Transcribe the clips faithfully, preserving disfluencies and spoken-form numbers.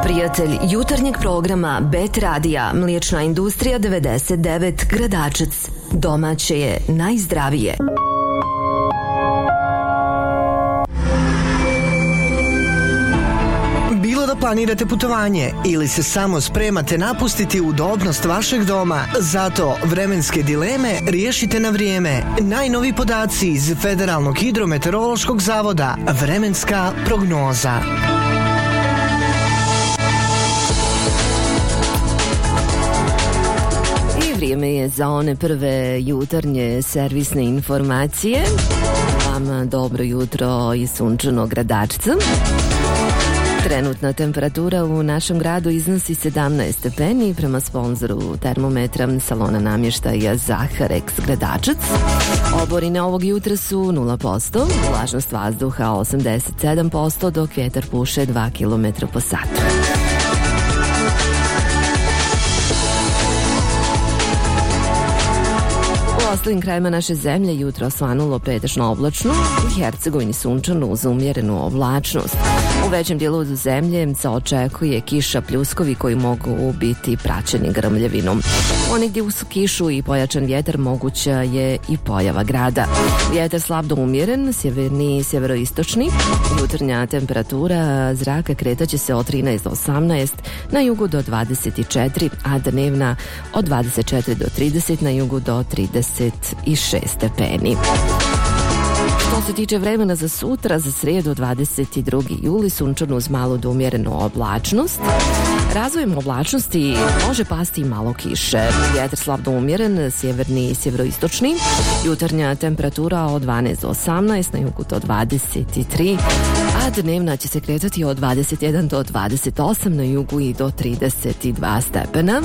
Prijatelj jutarnjeg programa Bet Radija, Mliječna industrija devedeset devet Gradačac. Domaće je najzdravije. Bilo da planirate putovanje ili se samo spremate napustiti udobnost vašeg doma, zato vremenske dileme riješite na vrijeme. Najnoviji podaci iz Federalnog hidrometeorološkog zavoda, vremenska prognoza. Vrijeme je za one prve jutarnje servisne informacije. Vama dobro jutro iz sunčanog Gradačca. Trenutna temperatura u našem gradu iznosi sedamnaest stepeni prema sponzoru termometra salona namještaja Zaharex Gradačac. Oborine ovog jutra su nula posto, vlažnost vazduha osamdeset sedam posto, dok vjetar puše dva kilometra po satu. U ostalim krajima naše zemlje jutro osvanulo pretežno oblačno, u Hercegovini sunčano uz umjerenu oblačnost. U većem dijelu zemlje se očekuje kiša, pljuskovi koji mogu biti praćeni grmljavinom. Oni gdje uz kišu i pojačan vjetar moguća je i pojava grada. Vjetar slab do umjeren, sjeverni i sjeveroistočni. Jutarnja temperatura zraka kretaće se od trinaest do osamnaest, na jugu do dvadeset četiri, a dnevna od dvadeset četiri do trideset, na jugu do trideset šest stepeni. Što se tiče vremena za sutra, za srijedu dvadeset drugi juli, sunčano uz malu do umjerenu oblačnost. Razvojem oblačnosti može pasti i malo kiše. Vjetar slab do umjeren, sjeverni i sjeveroistočni. Jutarnja temperatura od dvanaest do osamnaest, na jugu do dvadeset tri, a dnevna će se kretati od dvadeset jedan do dvadeset osam, na jugu i do trideset dva stepena.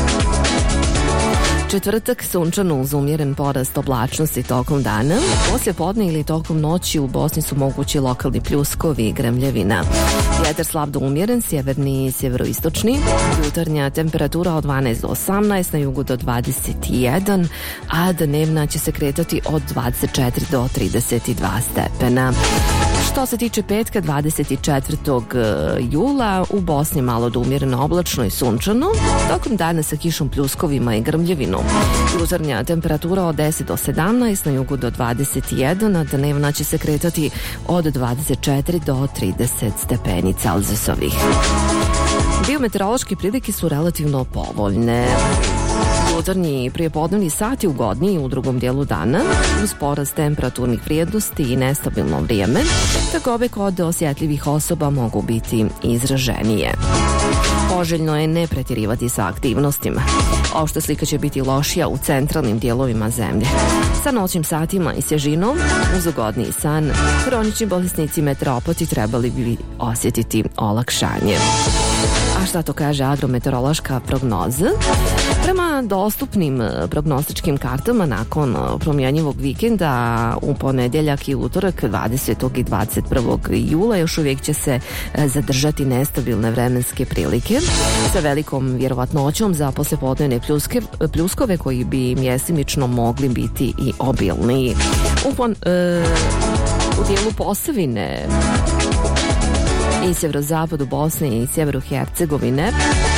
Četvrtak sunčano uz umjeren porast oblačnosti tokom dana. Poslije podne ili tokom noći u Bosni su mogući lokalni pljuskovi i grmljavina. Vjetar slab do umjeren, sjeverni i sjeveroistočni. Jutarnja temperatura od dvanaest do osamnaest, na jugu do dvadeset jedan, a dnevna će se kretati od dvadeset četiri do trideset dva stepena. Što se tiče petka dvadeset četvrtog jula, u Bosni malo do umjereno oblačno i sunčano, tokom dana sa kišom, pljuskovima i grmljavinom. Jutarnja temperatura od deset do sedamnaest, na jugu do dvadeset jedan, a dnevna će se kretati od dvadeset četiri do trideset stepeni Celzijusovih. Biometeorološke prilike su relativno povoljne. Jutarnji prijepodnevni sati ugodniji u drugom dijelu dana, uz porast temperaturnih vrijednosti i nestabilno vrijeme, tegobe kod osjetljivih osoba mogu biti izraženije. Poželjno je ne pretjerivati sa aktivnostima. Opšta slika će biti lošija u centralnim dijelovima zemlje. Sa noćnim satima i svježinom, uz ugodniji san, hronični bolesnici meteoropati trebali bi osjetiti olakšanje. A šta to kaže agrometeorološka prognoza? Prema dostupnim prognostičkim kartama, nakon promjenjivog vikenda u ponedjeljak i utorak dvadesetog i dvadeset prvog jula još uvijek će se zadržati nestabilne vremenske prilike sa velikom vjerovatnoćom za poslijepodnevne pljuske, pljuskove koji bi mjesimično mogli biti i obilniji. U, pon, e, u dijelu Posavine i sjeverozapadu Bosne i sjeveru Hercegovine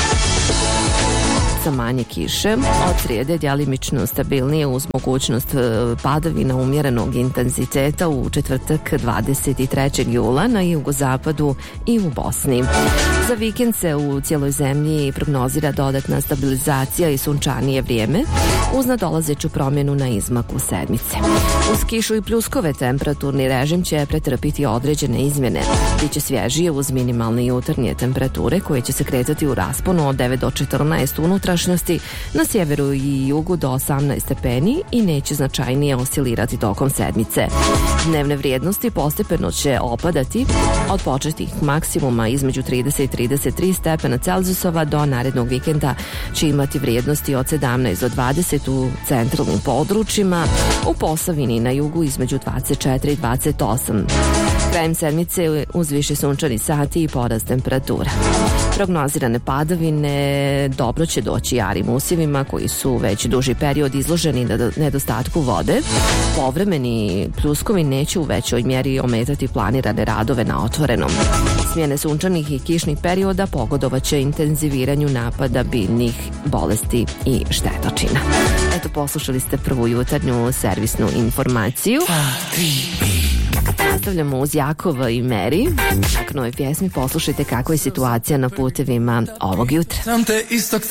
sa manje kiše, od srijede djelimično stabilnije uz mogućnost padavina umjerenog intenziteta u četvrtak dvadeset trećeg jula na jugozapadu i u Bosni. Za vikend se u cijeloj zemlji prognozira dodatna stabilizacija i sunčanije vrijeme uz nadolazeću promjenu na izmaku sedmice. Uz kišu i pljuskove temperaturni režim će pretrpiti određene izmjene. Biće svježije uz minimalne jutarnje temperature koje će se kretati u rasponu od devet do četrnaest unutrašnjosti, na sjeveru i jugu do osamnaest stepeni i neće značajnije oscilirati tokom sedmice. Dnevne vrijednosti postepeno će opadati od početnih maksimuma između trideset i trideset tri stepena Celzijusova do narednog vikenda će imati vrijednosti od sedamnaest do dvadeset u centralnim područjima, u Posavini na jugu između dvadeset četiri i dvadeset osam. Krajem sedmice uz više sunčani sati i porast temperatura. Prognozirane padavine dobro će doći jarim usjevima koji su već duži period izloženi nedostatku vode. Povremeni pljuskovi neće u većoj mjeri ometati planirane radove na otvorenom. Smjene sunčanih i kišnih perioda pogodovaće intenziviranju napada biljnih bolesti i štetočina. Eto, poslušali ste prvu jutarnju servisnu informaciju. Nastavljamo uz Jakova i Meri. Nakon ove pjesmi poslušajte kako je situacija na putevima ovog jutra. Sam te istog